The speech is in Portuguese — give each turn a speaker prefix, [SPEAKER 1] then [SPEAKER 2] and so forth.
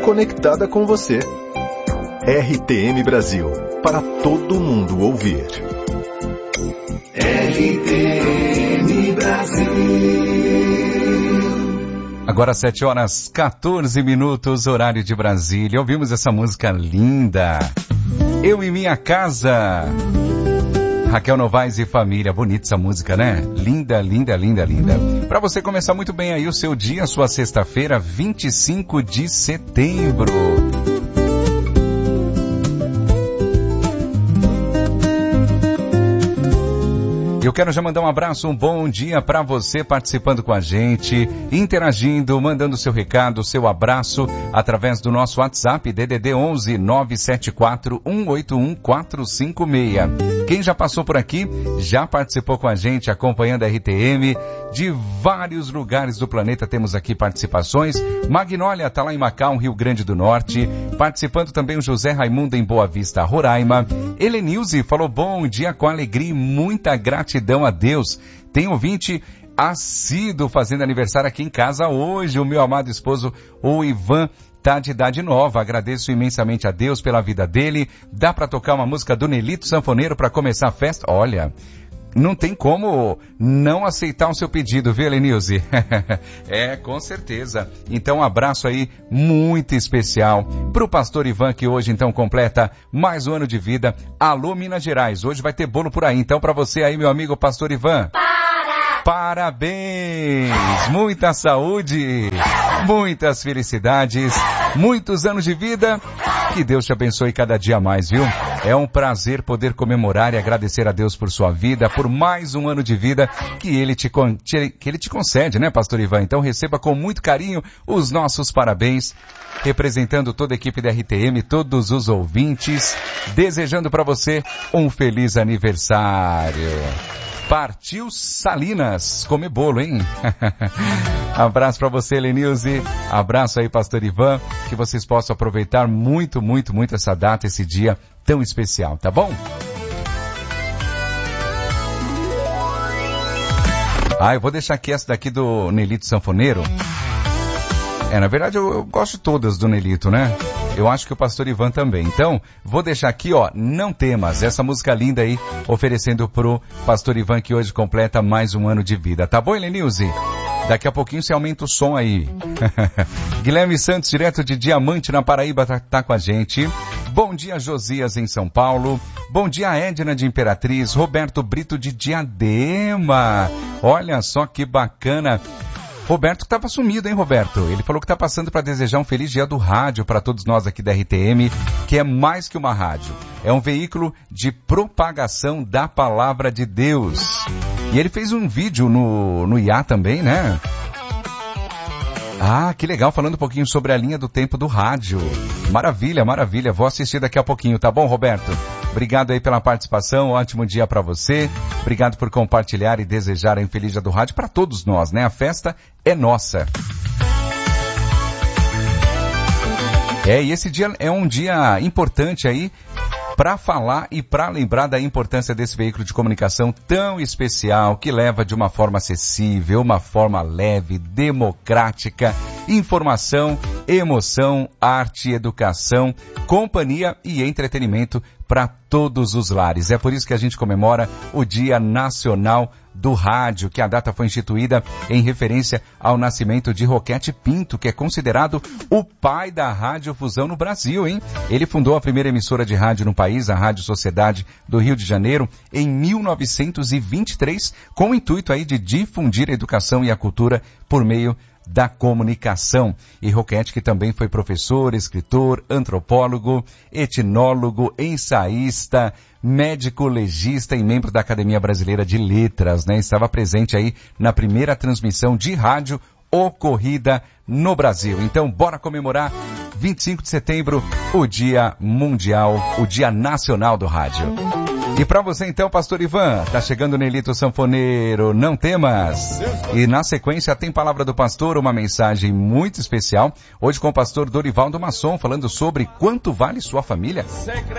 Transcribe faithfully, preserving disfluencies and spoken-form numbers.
[SPEAKER 1] conectada com você. R T M Brasil, para todo mundo ouvir.
[SPEAKER 2] R T M Brasil.
[SPEAKER 3] Agora sete horas, quatorze minutos, horário de Brasília. Ouvimos essa música linda. Eu e Minha Casa. Raquel Novaes e Família. Bonita essa música, né? Linda, linda, linda, linda. Para você começar muito bem aí o seu dia, sua sexta-feira, vinte e cinco de setembro. Eu quero já mandar um abraço, um bom dia para você participando com a gente, interagindo, mandando seu recado, seu abraço através do nosso WhatsApp D D D onze nove sete quatro um oito um quatro cinco seis. Quem já passou por aqui, já participou com a gente, acompanhando a R T M, de vários lugares do planeta temos aqui participações. Magnólia está lá em Macau, Rio Grande do Norte, participando também o José Raimundo em Boa Vista, Roraima. Helenilze falou bom dia com alegria e muita gratidão a Deus. Tem ouvinte assíduo fazendo aniversário aqui em casa hoje, o meu amado esposo, o Ivan, tá de idade nova. Agradeço imensamente a Deus pela vida dele. Dá para tocar uma música do Nelito Sanfoneiro para começar a festa? Olha, não tem como não aceitar o seu pedido, viu, Helenilze? É, com certeza. Então, um abraço aí muito especial pro pastor Ivan, que hoje, então, completa mais um ano de vida. Alô, Minas Gerais. Hoje vai ter bolo por aí. Então, para você aí, meu amigo pastor Ivan. Para! Parabéns! Muita saúde, muitas felicidades, muitos anos de vida. Que Deus te abençoe cada dia mais, viu? É um prazer poder comemorar e agradecer a Deus por sua vida, por mais um ano de vida que ele te, con- que ele te concede, né, pastor Ivan? Então receba com muito carinho os nossos parabéns, representando toda a equipe da R T M, todos os ouvintes, desejando para você um feliz aniversário. Partiu Salinas, comer bolo, hein? Abraço pra você, Lenilze. Abraço aí, pastor Ivan. Que vocês possam aproveitar muito, muito, muito essa data, esse dia tão especial, tá bom? Ah, eu vou deixar aqui essa daqui do Nelito Sanfoneiro. É, na verdade eu, eu gosto de todas do Nelito, né? Eu acho que o pastor Ivan também. Então, vou deixar aqui, ó, Não Temas, essa música linda aí, oferecendo pro pastor Ivan, que hoje completa mais um ano de vida. Tá bom, Helenilze? Daqui a pouquinho você aumenta o som aí. Guilherme Santos, direto de Diamante, na Paraíba, tá, tá com a gente. Bom dia, Josias, em São Paulo. Bom dia, Edna de Imperatriz. Roberto Brito de Diadema. Olha só que bacana. Roberto que estava sumido, hein, Roberto? Ele falou que está passando para desejar um feliz dia do rádio para todos nós aqui da R T M, que é mais que uma rádio. É um veículo de propagação da palavra de Deus. E ele fez um vídeo no, no I A também, né? Ah, que legal, falando um pouquinho sobre a linha do tempo do rádio. Maravilha, maravilha. Vou assistir daqui a pouquinho, tá bom, Roberto? Obrigado aí pela participação, ótimo dia para você. Obrigado por compartilhar e desejar um feliz dia do rádio para todos nós, né? A festa é nossa. É, e esse dia é um dia importante aí para falar e para lembrar da importância desse veículo de comunicação tão especial, que leva de uma forma acessível, uma forma leve, democrática, informação, emoção, arte, educação, companhia e entretenimento para todos os lares. É por isso que a gente comemora o Dia Nacional do Rádio, que a data foi instituída em referência ao nascimento de Roquete Pinto, que é considerado o pai da radiofusão no Brasil, hein? Ele fundou a primeira emissora de rádio no país, a Rádio Sociedade do Rio de Janeiro, em mil novecentos e vinte e três, com o intuito aí de difundir a educação e a cultura por meio da comunicação. E Roquete, que também foi professor, escritor, antropólogo, etnólogo, ensaísta, médico legista e membro da Academia Brasileira de Letras, né? Estava presente aí na primeira transmissão de rádio ocorrida no Brasil. Então, bora comemorar vinte e cinco de setembro, o Dia Mundial, o Dia Nacional do Rádio. E para você então, pastor Ivan, tá chegando o Nelito Sanfoneiro, Não Temas. E na sequência tem Palavra do Pastor, uma mensagem muito especial, hoje com o pastor Dorivaldo Masson, falando sobre quanto vale sua família.